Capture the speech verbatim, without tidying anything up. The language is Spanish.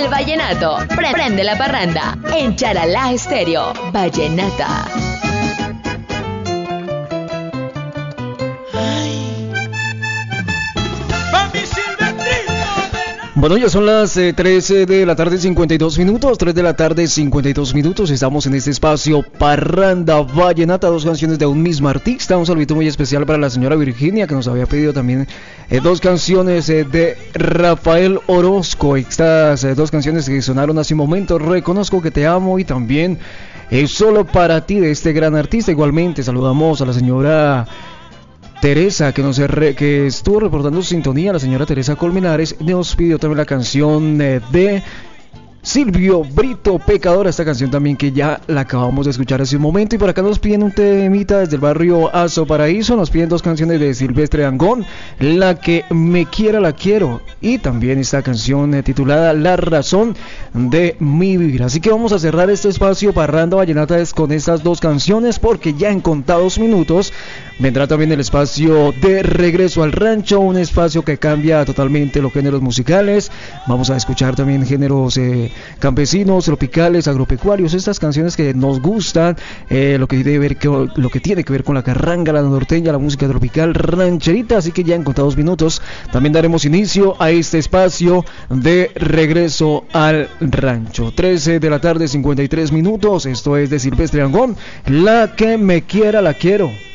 El vallenato prende la parranda en Charalá Estéreo. Vallenata. Bueno, ya son las eh, trece de la tarde, cincuenta y dos minutos, tres de la tarde, cincuenta y dos minutos. Estamos en este espacio Parranda Vallenata, dos canciones de un mismo artista. Un saludito muy especial para la señora Virginia, que nos había pedido también eh, dos canciones eh, de Rafael Orozco. Estas eh, dos canciones que sonaron hace un momento, Reconozco que te amo, y también eh, Solo para ti, de este gran artista. Igualmente saludamos a la señora Teresa, que nos re, que estuvo reportando su sintonía. La señora Teresa Colmenares nos pidió también la canción eh, de Silvio Brito, Pecadora, esta canción también que ya la acabamos de escuchar hace un momento. Y por acá nos piden un temita desde el barrio Aso Paraíso, nos piden dos canciones de Silvestre Dangond, La que me quiera la quiero, y también esta canción eh, titulada La razón de mi vivir. Así que vamos a cerrar este espacio Parranda Vallenata con estas dos canciones, porque ya en contados minutos vendrá también el espacio de Regreso al Rancho, un espacio que cambia totalmente los géneros musicales. Vamos a escuchar también géneros eh, campesinos, tropicales, agropecuarios, estas canciones que nos gustan, eh, lo que debe ver que, lo que tiene que ver con la carranga, la norteña, la música tropical, rancherita. Así que ya en contados minutos también daremos inicio a este espacio de Regreso al Rancho. trece de la tarde, cincuenta y tres minutos. Esto es de Silvestre Dangond, La que me quiera la quiero.